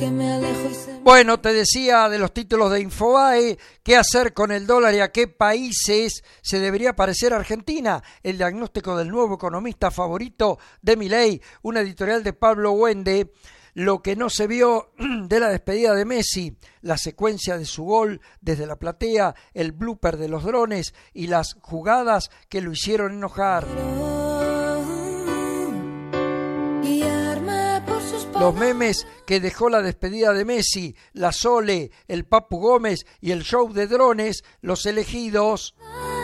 Bueno, te decía de los títulos de Infobae, qué hacer con el dólar y a qué países se debería parecer Argentina. El diagnóstico del nuevo economista favorito de Milei, una editorial de Pablo Wende. Lo que no se vio de la despedida de Messi, la secuencia de su gol desde la platea, el blooper de los drones y las jugadas que lo hicieron enojar. Los memes que dejó la despedida de Messi, la Sole, el Papu Gómez y el show de drones, los elegidos.